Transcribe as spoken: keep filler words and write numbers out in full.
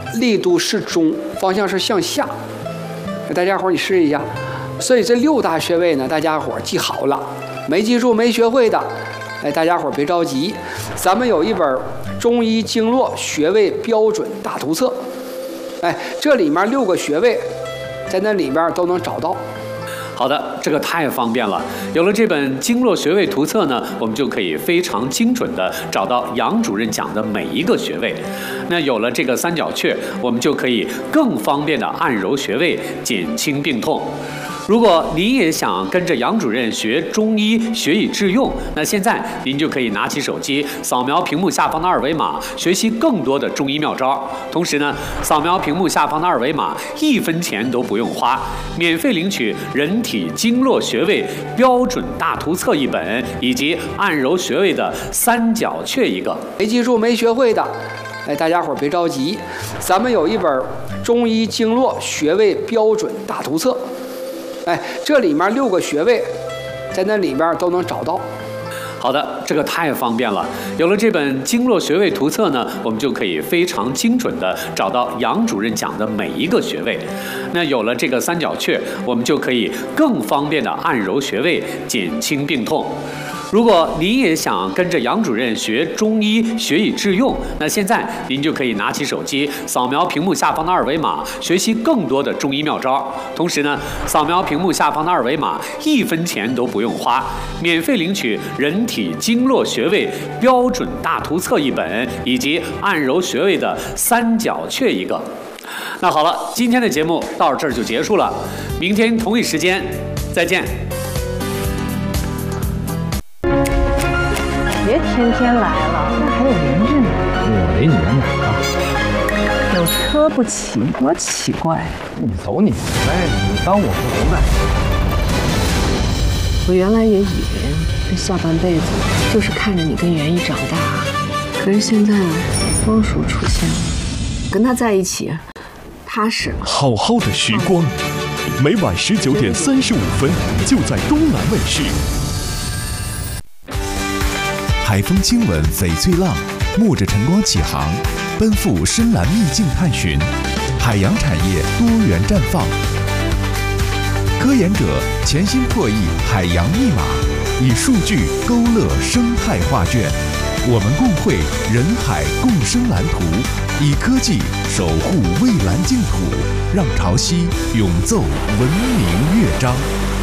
力度是中，方向是向下。大家伙儿你试一下。所以这六大穴位呢，大家伙儿记好了，没记住没学会的，哎，大家伙儿别着急，咱们有一本《中医经络穴位标准大图册》，哎，这里面六个穴位，在那里面都能找到。 好的，这个太方便了。有了这本经络穴位图册呢，我们就可以非常精准的找到杨主任讲的每一个穴位。那有了这个三角穴，我们就可以更方便的按揉穴位，减轻病痛。如果您也想跟着杨主任学中医，学以致用，那现在您就可以拿起手机，扫描屏幕下方的二维码，学习更多的中医妙招。同时呢，扫描屏幕下方的二维码，一分钱都不用花，免费领取人体经络穴位标准大图册一本，以及按揉穴位的三角穴一个。 没记住没学会的，哎，大家伙儿别着急，咱们有一本《中医经络穴位标准大图册》。哎，这里面六个穴位，在那里面都能找到。 好的，这个太方便了。有了这本经络穴位图册呢，我们就可以非常精准的找到杨主任讲的每一个穴位。那有了这个三角穴，我们就可以更方便的按揉穴位，减轻病痛。如果您也想跟着杨主任学中医，学以致用，那现在您就可以拿起手机，扫描屏幕下方的二维码，学习更多的中医妙招。同时呢，扫描屏幕下方的二维码，一分钱都不用花，免费领取人体经络穴位标准大图册一本，以及按揉穴位的三角穴一个。那好了，今天的节目到这儿就结束了，明天同一时间再见。 别天天来了，那还有邻居呢。 我离你远哪儿啊？ 有车不骑，多奇怪。 你走你的呗，你当我不明白？ 我原来也以为这下半辈子就是看着你跟袁毅长大，可是现在光叔出现了，跟他在一起踏实了。 好好的时光，每晚十九点三十五分就在东南卫视。海风亲吻翡翠浪，沐着晨光起航，奔赴深蓝秘境探寻，海洋产业多元绽放。科研者潜心破译海洋密码，以数据勾勒生态画卷。我们共绘人海共生蓝图，以科技守护蔚蓝净土，让潮汐永奏文明乐章。